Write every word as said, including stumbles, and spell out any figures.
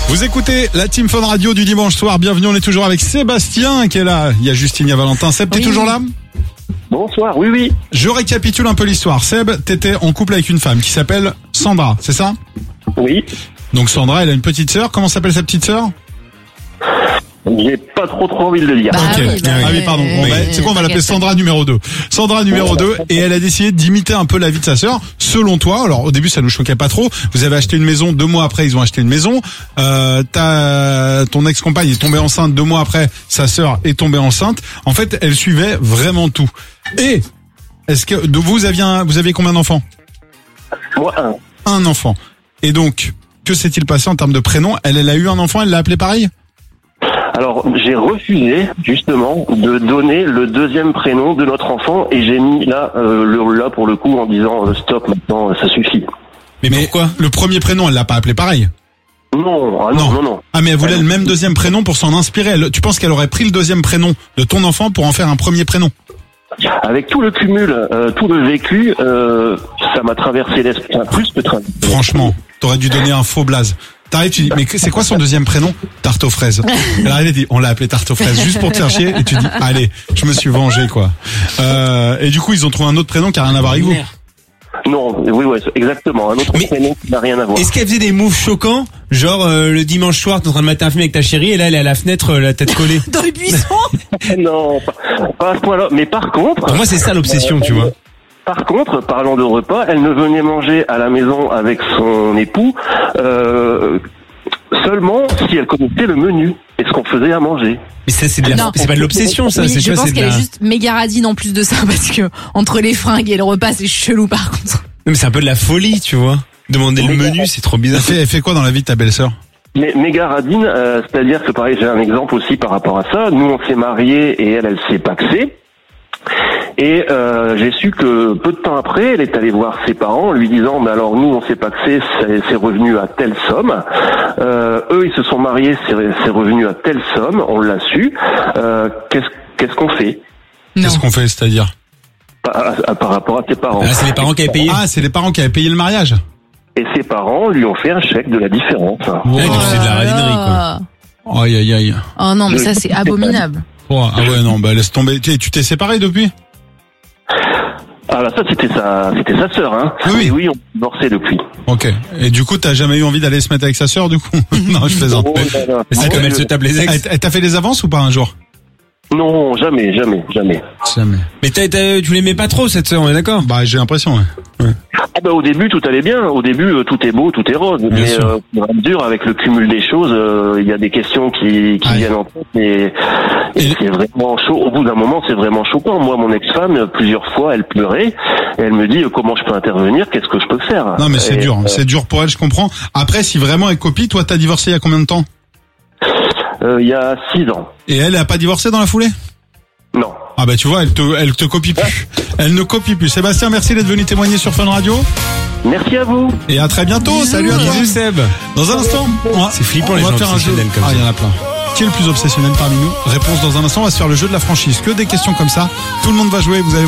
Vous écoutez la Team Fun Radio du dimanche soir. Bienvenue, on est toujours avec Sébastien qui est là. Il y a Justine, il y a Valentin. Seb, t'es Oui. toujours là ? Bonsoir, oui, oui. Je récapitule un peu l'histoire. Seb, t'étais en couple avec une femme qui s'appelle Sandra, c'est ça ? Oui. Donc Sandra, elle a une petite sœur. Comment s'appelle sa petite sœur ? J'ai pas trop trop envie de le dire. Bah, Ok. oui, bah, ah oui, pardon. On oui, va- c'est quoi, on va l'appeler t'inquiète. Sandra numéro deux. Sandra numéro deux, et elle a décidé d'imiter un peu la vie de sa sœur. Selon toi, alors au début ça nous choquait pas trop. Vous avez acheté une maison, deux mois après ils ont acheté une maison. Euh, ta, ton ex-compagne est tombée enceinte, deux mois après sa sœur est tombée enceinte. En fait, elle suivait vraiment tout. Et est-ce que de vous aviez un, vous aviez combien d'enfants ? Moi, un. Un enfant. Et donc, que s'est-il passé en termes de prénom ? Elle, elle a eu un enfant, elle l'a appelé pareil ? Alors, j'ai refusé, justement, de donner le deuxième prénom de notre enfant et j'ai mis là, euh, le, là pour le coup, en disant euh, stop, maintenant, euh, ça suffit. Mais, pourquoi ? Le premier prénom, elle l'a pas appelé pareil. Non, ah non, Non. non, non. Ah mais elle voulait le même deuxième prénom pour s'en inspirer. Elle- tu penses qu'elle aurait pris le deuxième prénom de ton enfant pour en faire un premier prénom ? Avec tout le cumul, euh, tout le vécu, euh, ça m'a traversé l'esprit, enfin, plus que traversé. Franchement, t'aurais dû donner un faux blaze. T'arrives, tu dis, mais que- c'est quoi son deuxième prénom ? Tarte aux fraises. Elle arrive et dit, on l'a appelé Tarte aux fraises juste pour te faire chier. Et tu dis, allez, je me suis vengé, quoi. Euh, et du coup, ils ont trouvé un autre prénom qui a rien à voir avec vous. Non, oui, ouais, exactement, un autre Mais- prénom qui n'a rien à voir. Est-ce qu'elle faisait des moves choquants? Genre, euh, le dimanche soir, t'es en train de mater un film avec ta chérie et là, elle est à la fenêtre, euh, la tête collée. Dans le buisson. Non, pas, pas à ce point-là. Mais par contre... Pour moi, c'est ça l'obsession, tu vois. Par contre, parlant de repas, elle ne venait manger à la maison avec son époux euh, seulement si elle connaissait le menu et ce qu'on faisait à manger. Mais ça, c'est de la, Non. c'est pas de l'obsession, ça. Oui, c'est je quoi? pense C'est de qu'elle la... est juste méga radine en plus de ça parce que entre les fringues et le repas c'est chelou par contre. Non, mais c'est un peu de la folie, tu vois. Demander le menu, c'est trop Elle bizarre. fait, elle fait quoi dans la vie de ta belle-sœur ? Mais méga radine, euh, c'est-à-dire que pareil, j'ai un exemple aussi par rapport à ça. Nous, on s'est mariés et elle, elle s'est paxée. Et euh, j'ai su que peu de temps après, elle est allée voir ses parents en lui disant, mais alors nous, on s'est paxé, c'est, c'est revenu à telle somme. Euh, eux, ils se sont mariés, c'est, c'est revenu à telle somme. On l'a su. Euh, qu'est-ce, qu'est-ce qu'on fait Non. Qu'est-ce qu'on fait, c'est-à-dire ? par, à- par rapport à ses parents? Ah, c'est les parents qui avaient payé. Ah, c'est les parents qui avaient payé le mariage. Et ses parents lui ont fait un chèque de la différence. Ouais, donc c'est de la radinerie, quoi. Aïe, aïe, aïe. Oh non mais ça c'est abominable. Oh, ah ouais, non, bah laisse tomber. Tu tu t'es séparé depuis ? Ah là, ça c'était sa, c'était sa sœur, hein. Oui, oui. Et oui, on divorçait depuis. Ok. Et du coup, t'as jamais eu envie d'aller se mettre avec sa sœur, du coup ? Non, je plaisante. Oh là là. Mais c'est Ah comme ouais, elle se tape les Elle, ex. elle t'a fait des avances ou pas un jour ? Non, jamais, jamais, jamais. Jamais. Mais t'as, t'as, tu l'aimais pas trop, cette sœur, on est d'accord? Bah, j'ai l'impression, ouais. Ah bah au début tout allait bien, au début euh, tout est beau, tout est rose, mais sûr. euh, au fur et à mesure avec le cumul des choses, euh, il y a des questions qui, qui Aïe. viennent en tête et, et Et- c'est vraiment chaud. Au bout d'un moment, c'est vraiment choquant. Moi, mon ex-femme, euh, plusieurs fois, elle pleurait et elle me dit euh, comment je peux intervenir, qu'est-ce que je peux faire. Non, mais c'est Et, dur. euh, C'est dur pour elle, je comprends. Après, si vraiment elle copie, toi, t'as divorcé il y a combien de temps ? euh, il y a six ans. Et elle, elle a pas divorcé dans la foulée ? Non. Ah bah tu vois, elle te, elle te copie plus. Elle ne copie plus. Sébastien, merci d'être venu témoigner sur Fun Radio. Merci à vous. Et à très bientôt. Salut à toi. Bisous, Seb. Dans un instant, on va- C'est flippant, on les va gens faire un jeu. obsessionnels comme Ah, ça. il y en a plein. Qui est le plus obsessionnel parmi nous ? Réponse dans un instant. On va se faire le jeu de la franchise. Que des questions comme ça. Tout le monde va jouer. Vous allez